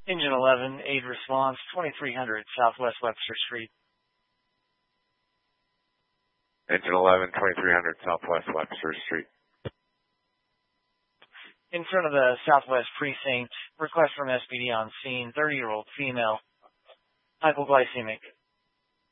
Engine 11, aid response, 2300 Southwest Webster Street. Engine 11, 2300 Southwest Webster Street. In front of the Southwest Precinct, request from SPD on scene, 30-year-old female, hypoglycemic.